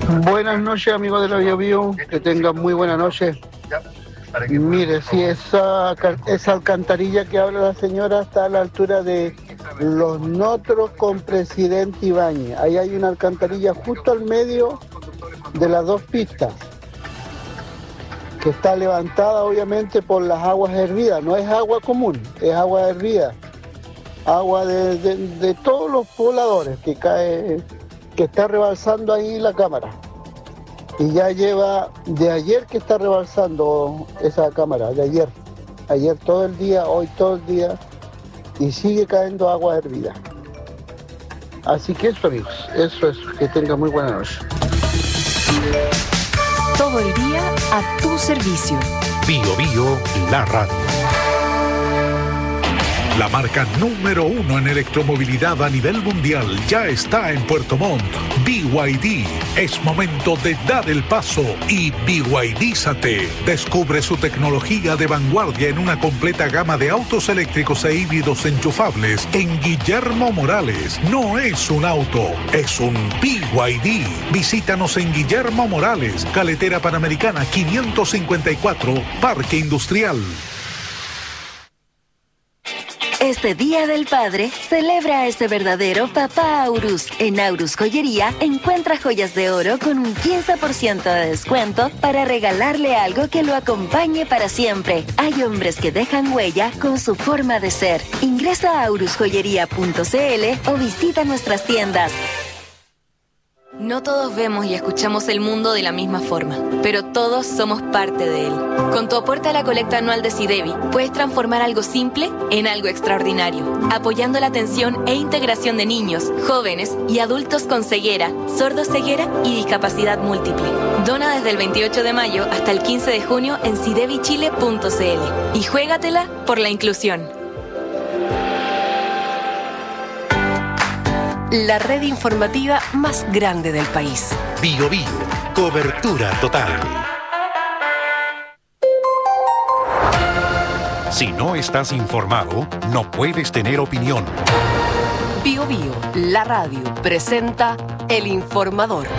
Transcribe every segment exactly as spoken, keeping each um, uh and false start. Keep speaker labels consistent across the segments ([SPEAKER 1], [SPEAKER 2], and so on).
[SPEAKER 1] Buenas noches, amigos de la Bio Bio, que tengan muy buena noche. Mire, si esa, esa alcantarilla que habla la señora está a la altura de Los Notros con Presidente Ibáñez. Ahí hay una alcantarilla justo al medio de las dos pistas, que está levantada obviamente por las aguas hervidas. No es agua común, es agua hervida. Agua de, de, de todos los pobladores que cae, que está rebalsando ahí la cámara. Y ya lleva de ayer que está rebalsando esa cámara, de ayer. Ayer todo el día, hoy todo el día, y sigue cayendo agua hervida. Así que eso, amigos, eso es, que tengan muy buena noche.
[SPEAKER 2] Todo el día a tu servicio.
[SPEAKER 3] Bio Bio, la radio. La marca número uno en electromovilidad a nivel mundial ya está en Puerto Montt. B Y D. Es momento de dar el paso y BYDízate. Descubre su tecnología de vanguardia en una completa gama de autos eléctricos e híbridos enchufables en Guillermo Morales. No es un auto, es un B Y D. Visítanos en Guillermo Morales, Carretera Panamericana quinientos cincuenta y cuatro, Parque Industrial.
[SPEAKER 4] Este Día del Padre, celebra a este verdadero papá Aurus. En Aurus Joyería, encuentra joyas de oro con un quince por ciento de descuento para regalarle algo que lo acompañe para siempre. Hay hombres que dejan huella con su forma de ser. Ingresa a aurus joyería punto c l o visita nuestras tiendas.
[SPEAKER 5] No todos vemos y escuchamos el mundo de la misma forma, pero todos somos parte de él. Con tu aporte a la colecta anual de SIDEBI, puedes transformar algo simple en algo extraordinario, apoyando la atención e integración de niños, jóvenes y adultos con ceguera, sordoceguera y discapacidad múltiple. Dona desde el veintiocho de mayo hasta el quince de junio en sidebi chile punto c l y juégatela por la inclusión.
[SPEAKER 2] La red informativa más grande del país.
[SPEAKER 3] Bio Bio, cobertura total. Si no estás informado, no puedes tener opinión.
[SPEAKER 2] Bio Bio, la radio, presenta El Informador.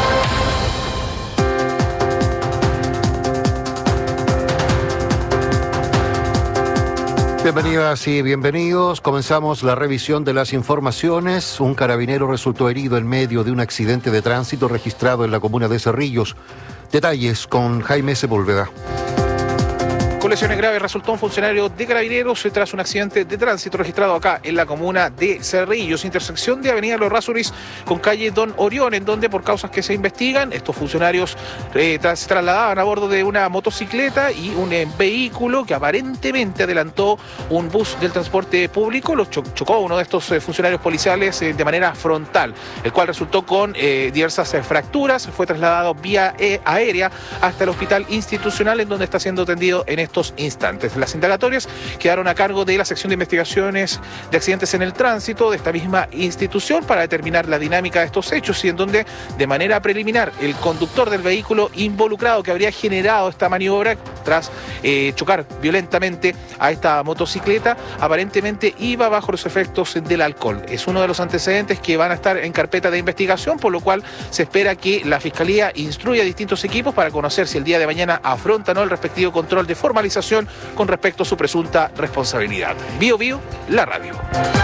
[SPEAKER 6] Bienvenidas y bienvenidos. Comenzamos la revisión de las informaciones. Un carabinero resultó herido en medio de un accidente de tránsito registrado en la comuna de Cerrillos. Detalles con Jaime Sepúlveda.
[SPEAKER 7] Con lesiones graves resultó un funcionario de Carabineros tras un accidente de tránsito registrado acá en la comuna de Cerrillos, intersección de Avenida Los Rasuris con calle Don Orión, en donde por causas que se investigan, estos funcionarios eh, tras, se trasladaban a bordo de una motocicleta y un eh, vehículo que aparentemente adelantó un bus del transporte público. Lo cho- chocó uno de estos eh, funcionarios policiales eh, de manera frontal, el cual resultó con eh, diversas eh, fracturas. Fue trasladado vía eh, aérea hasta el hospital institucional, en donde está siendo atendido en este estos instantes. Las indagatorias quedaron a cargo de la sección de investigaciones de accidentes en el tránsito de esta misma institución para determinar la dinámica de estos hechos, y en donde de manera preliminar el conductor del vehículo involucrado que habría generado esta maniobra tras eh, chocar violentamente a esta motocicleta aparentemente iba bajo los efectos del alcohol. Es uno de los antecedentes que van a estar en carpeta de investigación, por lo cual se espera que la Fiscalía instruya a distintos equipos para conocer si el día de mañana afrontan o no el respectivo control de formalización con respecto a su presunta responsabilidad. Bio Bio, la radio.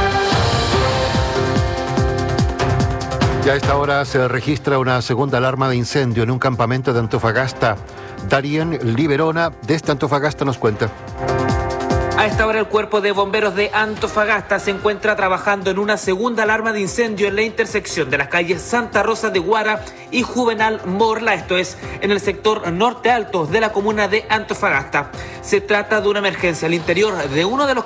[SPEAKER 6] Ya a esta hora se registra una segunda alarma de incendio en un campamento de Antofagasta. Darien Liberona, desde Antofagasta, nos cuenta.
[SPEAKER 8] A esta hora el Cuerpo de Bomberos de Antofagasta se encuentra trabajando en una segunda alarma de incendio en la intersección de las calles Santa Rosa de Guara y Juvenal Morla, esto es en el sector norte alto de la comuna de Antofagasta. Se trata de una emergencia al interior de uno de los